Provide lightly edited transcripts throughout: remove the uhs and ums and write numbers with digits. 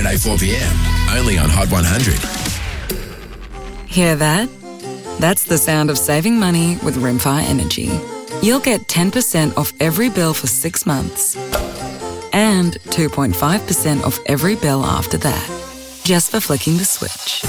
Saturday 4pm, only on Hot 100. Hear that? That's the sound of saving money with Rimfire Energy. You'll get 10% off every bill for 6 months and 2.5% off every bill after that, just for flicking the switch.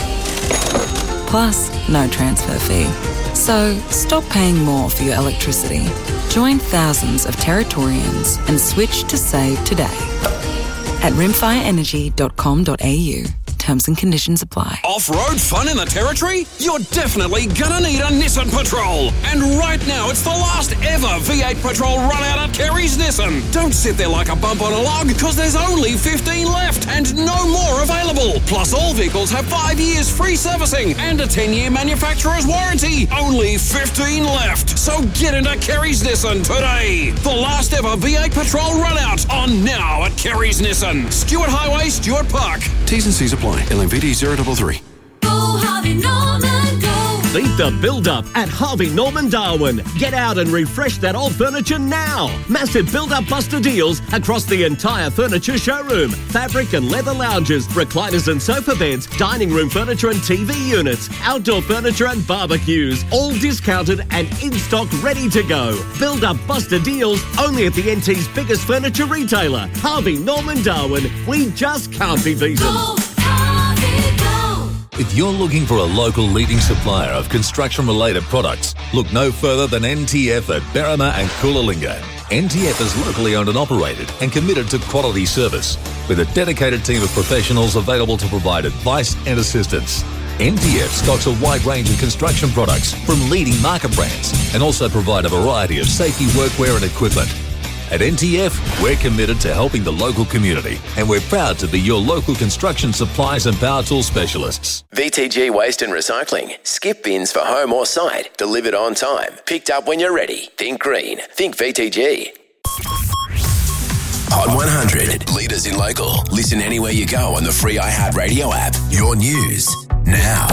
Plus, no transfer fee. So, stop paying more for your electricity. Join thousands of Territorians and switch to save today at rimfireenergy.com.au. Terms and conditions apply. Off-road fun in the Territory? You're definitely gonna need a Nissan Patrol. And right now, it's the last ever V8 Patrol run out at Kerry's Nissan. Don't sit there like a bump on a log, because there's only 15 left and no more available. Plus, all vehicles have 5 years free servicing and a 10-year manufacturer's warranty. Only 15 left. So get into Kerry's Nissan today. The last ever V8 Patrol run out on now at Kerry's Nissan. Stuart Highway, Stuart Park. T's and C's apply. LMVD 033. Go Harvey Norman, go. Beat the build-up at Harvey Norman Darwin. Get out and refresh that old furniture now. Massive build-up buster deals across the entire furniture showroom. Fabric and leather lounges, recliners and sofa beds, dining room furniture and TV units, outdoor furniture and barbecues. All discounted and in stock, ready to go. Build-up buster deals only at the NT's biggest furniture retailer, Harvey Norman Darwin. We just can't be beaten. Go Harvey, go. If you're looking for a local leading supplier of construction-related products, look no further than NTF at Berrima and Coolangatta. NTF is locally owned and operated and committed to quality service, with a dedicated team of professionals available to provide advice and assistance. NTF stocks a wide range of construction products from leading market brands and also provide a variety of safety workwear and equipment. At NTF, we're committed to helping the local community, and we're proud to be your local construction supplies and power tool specialists. VTG Waste and Recycling. Skip bins for home or site. Delivered on time. Picked up when you're ready. Think green. Think VTG. Hot 100. Leaders in local. Listen anywhere you go on the free iHeartRadio app. Your news now.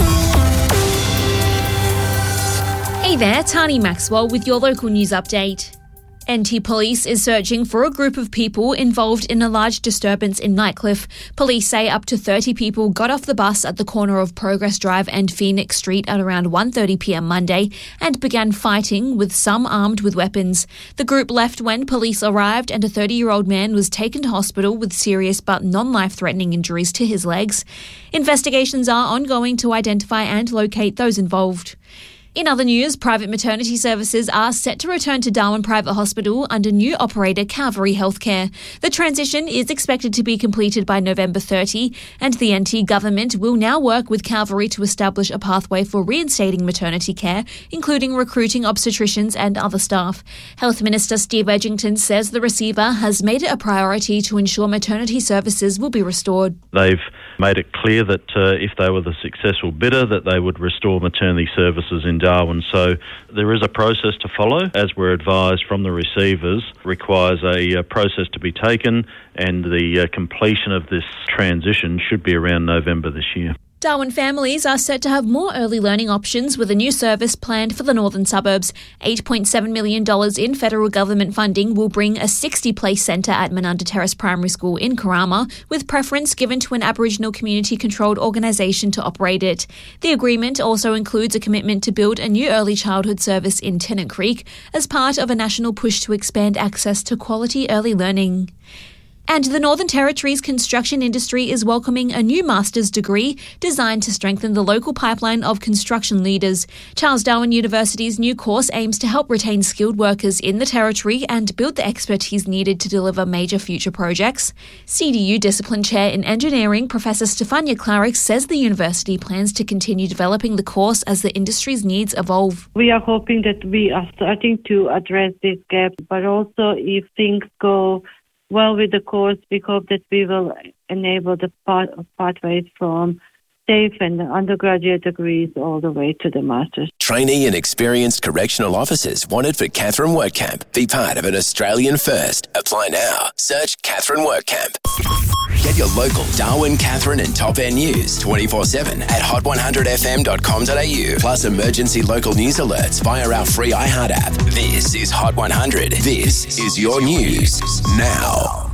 Hey there, Tani Maxwell with your local news update. NT Police is searching for a group of people involved in a large disturbance in Nightcliff. Police say up to 30 people got off the bus at the corner of Progress Drive and Phoenix Street at around 1:30pm Monday and began fighting, with some armed with weapons. The group left when police arrived, and a 30-year-old man was taken to hospital with serious but non-life-threatening injuries to his legs. Investigations are ongoing to identify and locate those involved. In other news, private maternity services are set to return to Darwin Private Hospital under new operator Calvary Healthcare. The transition is expected to be completed by November 30, and the NT government will now work with Calvary to establish a pathway for reinstating maternity care, including recruiting obstetricians and other staff. Health Minister Steve Edgington says the receiver has made it a priority to ensure maternity services will be restored. They've made it clear that if they were the successful bidder, that they would restore maternity services in Darwin. So there is a process to follow. As we're advised from the receivers, requires a process to be taken, and the completion of this transition should be around November this year. Darwin families are set to have more early learning options with a new service planned for the northern suburbs. $8.7 million in federal government funding will bring a 60-place centre at Menunda Terrace Primary School in Karama, with preference given to an Aboriginal community-controlled organisation to operate it. The agreement also includes a commitment to build a new early childhood service in Tennant Creek as part of a national push to expand access to quality early learning. And the Northern Territory's construction industry is welcoming a new master's degree designed to strengthen the local pipeline of construction leaders. Charles Darwin University's new course aims to help retain skilled workers in the Territory and build the expertise needed to deliver major future projects. CDU Discipline Chair in Engineering, Professor Stefania Clarick, says the university plans to continue developing the course as the industry's needs evolve. We are hoping that we are starting to address this gap, but also if things go well with the course, we hope that we will enable the pathways from safe and undergraduate degrees all the way to the master's. Trainee and experienced correctional officers wanted for Catherine Workcamp. Be part of an Australian first. Apply now. Search Catherine Workcamp. Get your local Darwin, Catherine and Top End news 24/7 at hot100fm.com.au. Plus emergency local news alerts via our free iHeart app. This is Hot 100. This is your news now.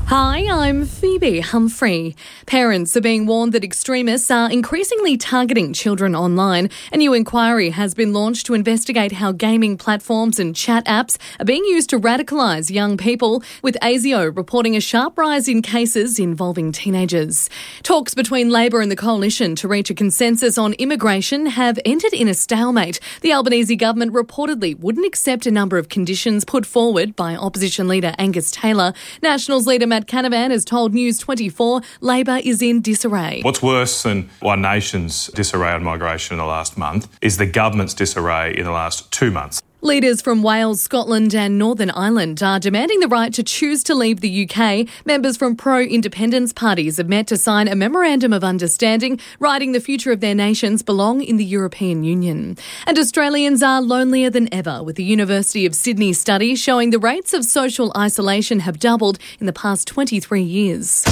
Hi, I'm Phoebe Humphrey. Parents are being warned that extremists are increasingly targeting children online. A new inquiry has been launched to investigate how gaming platforms and chat apps are being used to radicalise young people, with ASIO reporting a sharp rise in cases involving teenagers. Talks between Labor and the Coalition to reach a consensus on immigration have ended in a stalemate. The Albanese government reportedly wouldn't accept a number of conditions put forward by opposition leader Angus Taylor. Nationals leader Matt Canavan has told News 24 Labor is in disarray. What's worse than One Nation's disarray on migration in the last month is the government's disarray in the last 2 months. Leaders from Wales, Scotland and Northern Ireland are demanding the right to choose to leave the UK. Members from pro-independence parties have met to sign a memorandum of understanding, writing the future of their nations belong in the European Union. And Australians are lonelier than ever, with the University of Sydney study showing the rates of social isolation have doubled in the past 23 years.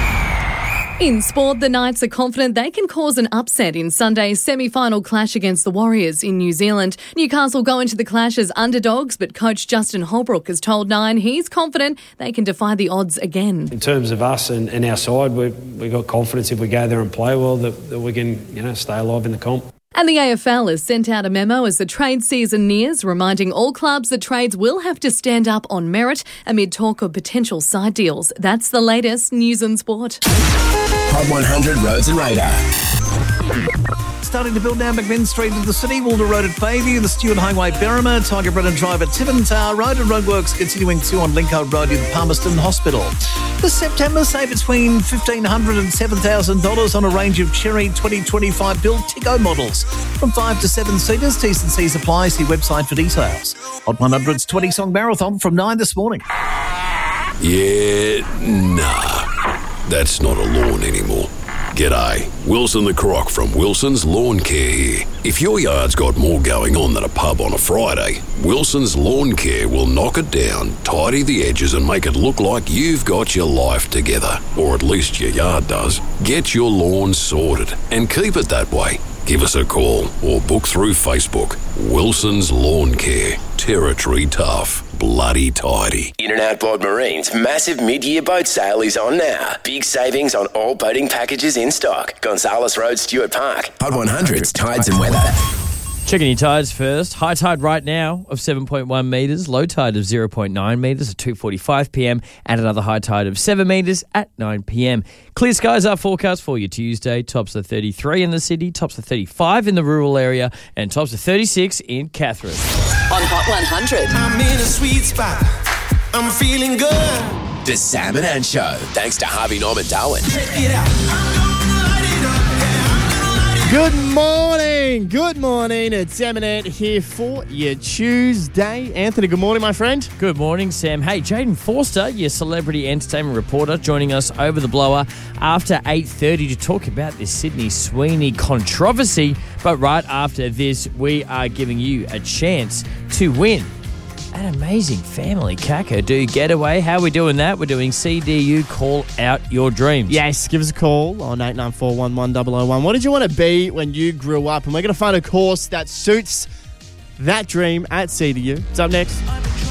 In sport, the Knights are confident they can cause an upset in Sunday's semi-final clash against the Warriors in New Zealand. Newcastle go into the clash as underdogs, but coach Justin Holbrook has told Nine he's confident they can defy the odds again. In terms of us and our side, we've got confidence if we go there and play well that we can stay alive in the comp. And the AFL has sent out a memo as the trade season nears, reminding all clubs that trades will have to stand up on merit amid talk of potential side deals. That's the latest news and sport. Hot 100 Roads and Radar. Starting to build down McMinn Street into the city, Walter Road at Bayview, the Stewart Highway Berrima, Tiger Brennan Drive at Tiverton Tower Road, and roadworks continuing to on Lincoln Road in Palmerston Hospital. This September, save between $1,500 and $7,000 on a range of Cherry 2025 build Tiggo models. From 5 to 7 seaters, T's and C's apply. See website for details. Hot 100's 20-song marathon from 9 this morning. Yeah, nah. That's not a lawn anymore. G'day, Wilson the Croc from Wilson's Lawn Care here. If your yard's got more going on than a pub on a Friday, Wilson's Lawn Care will knock it down, tidy the edges and make it look like you've got your life together. Or at least your yard does. Get your lawn sorted and keep it that way. Give us a call or book through Facebook. Wilson's Lawn Care. Territory tough. Bloody tidy. In and Outboard Marine's massive mid-year boat sale is on now. Big savings on all boating packages in stock. Gonzales Road, Stuart Park. Hot 100's Tides and Weather. Checking your tides first. High tide right now of 7.1 metres, low tide of 0.9 metres at 2:45 p.m, and another high tide of 7 metres at 9 p.m. Clear skies are forecast for you Tuesday. Tops of 33 in the city, tops of 35 in the rural area, and tops of 36 in Catherine. On Hot 100. I'm in a sweet spot. I'm feeling good. The Sam and Ann Show. Thanks to Harvey Norman Darwin. Check it out. Good morning. It's Sam and Ant here for your Tuesday. Anthony, good morning, my friend. Good morning, Sam. Hey, Jaden Forster, your celebrity entertainment reporter, joining us over the blower after 8:30 to talk about this Sydney Sweeney controversy. But right after this, we are giving you a chance to win an amazing family Kakadu getaway. How are we doing that? We're doing CDU Call Out Your Dreams. Yes, give us a call on 894 11001. What did you want to be when you grew up? And we're going to find a course that suits that dream at CDU. It's up next.